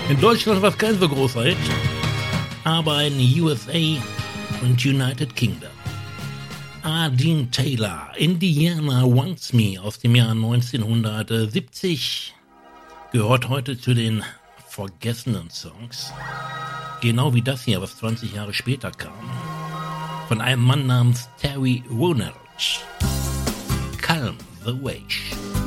In Deutschland war es kein so großer Hit, aber in USA und United Kingdom. Dean Taylor, Indiana Wants Me aus dem Jahr 1970, gehört heute zu den vergessenen Songs. Genau wie das hier, was 20 Jahre später kam. Von einem Mann namens Terry Ronalds. Calm the Wave.